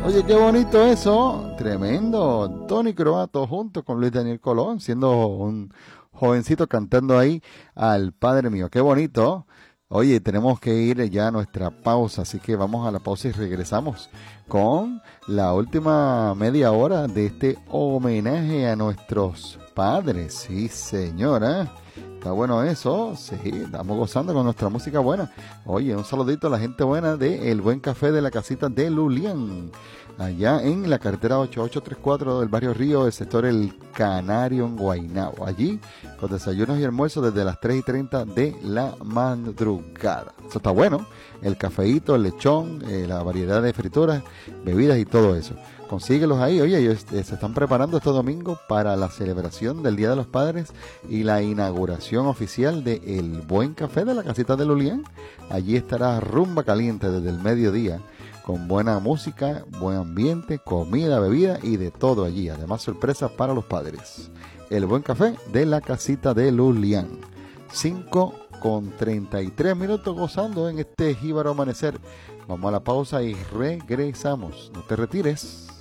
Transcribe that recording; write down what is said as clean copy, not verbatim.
Oye, qué bonito eso, tremendo. Tony Croato junto con Luis Daniel Colón, siendo un jovencito cantando ahí al Padre mío. Qué bonito. Oye, tenemos que ir ya a nuestra pausa, así que vamos a la pausa y regresamos con la última media hora de este homenaje a nuestros padres. Sí, señora. Está bueno eso, sí, estamos gozando con nuestra música buena. Oye, un saludito a la gente buena de El Buen Café de la Casita de Lulián, allá en la carretera 8834 del barrio Río, del sector El Canario en Guaynabo. Allí, con desayunos y almuerzos desde las 3:30 de la madrugada. Eso está bueno, el cafeíto, el lechón, la variedad de frituras, bebidas y todo eso. Consíguelos ahí. Oye, ellos se están preparando este domingo para la celebración del Día de los Padres y la inauguración oficial de El Buen Café de la Casita de Lulián. Allí estará rumba caliente desde el mediodía, con buena música, buen ambiente, comida, bebida y de todo allí. Además, sorpresas para los padres. El Buen Café de la Casita de Lulián. 5:33 gozando en este jíbaro amanecer. Vamos a la pausa y regresamos. No te retires.